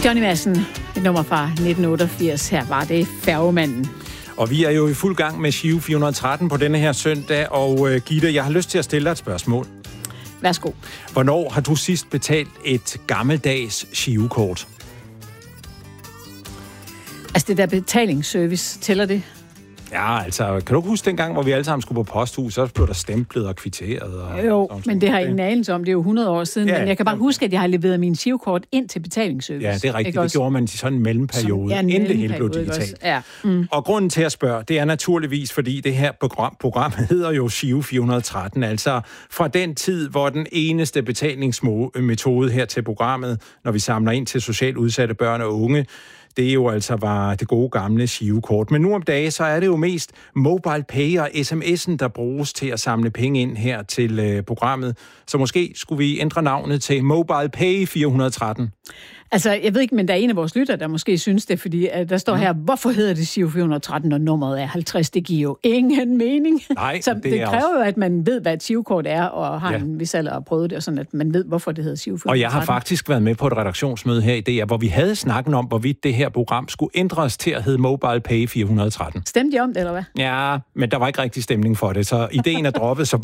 Johnny Madsen, et nummer fra 1988. Her var det Færgemanden. Og vi er jo i fuld gang med Giro 413 på denne her søndag. Og Gitte, jeg har lyst til at stille dig et spørgsmål. Værsgo. Hvornår har du sidst betalt et gammeldags girokort? Altså det der betalingsservice, tæller det? Ja, altså, kan du huske dengang, hvor vi alle sammen skulle på posthus, så blev der stemplet og kvitteret? Og jo, men det har jeg ingen anelse om. Det er jo 100 år siden, men jeg kan bare huske, at jeg har leveret min girokort ind til betalingsservice. Ja, det er rigtigt. Det gjorde man i sådan en mellemperiode, inden det hele blev digitalt. Ja. Og grunden til at spørge, det er naturligvis, fordi det her program hedder jo Giro 413, altså fra den tid, hvor den eneste betalingsmetode her til programmet, når vi samler ind til socialt udsatte børn og unge, det jo altså var det gode gamle girokort. Men nu om dagen, så er det jo mest MobilePay og sms'en, der bruges til at samle penge ind her til programmet. Så måske skulle vi ændre navnet til MobilePay 413. Altså, jeg ved ikke, men der er en af vores lytter, der måske synes det, fordi der står her, hvorfor hedder det Giro 413, når nummeret er 50? Det giver jo ingen mening. Nej, så det kræver jo, at man ved, hvad et girokort er, og har en vis alder og prøvet det, og sådan, at man ved, hvorfor det hedder Giro 413. Og jeg har faktisk været med på et redaktionsmøde her i DR, hvor vi havde snakket om, hvorvidt det her program skulle ændres til at hedde MobilePay 413. Stemte I om det, eller hvad? Ja, men der var ikke rigtig stemning for det, så ideen er droppet, så